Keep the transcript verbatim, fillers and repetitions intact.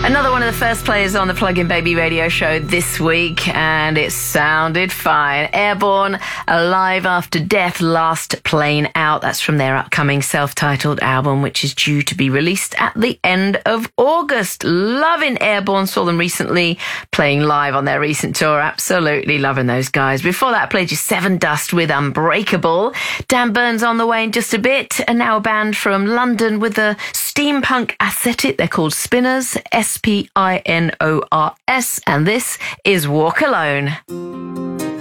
Another one of the first players on the Plug-in Baby radio show this week, and it sounded fine. Airborne, Alive After Death, Last Plane Out. That's from their upcoming self-titled album, which is due to be released at the end of August. Loving Airborne. Saw them recently playing live on their recent tour. Absolutely loving those guys. Before that, I played you Seven Dust with Unbreakable. Dan Burns on the way in just a bit, and now a band from London with a steampunk aesthetic. They're called Spinners, S P I N O R S, and this is Walk Alone.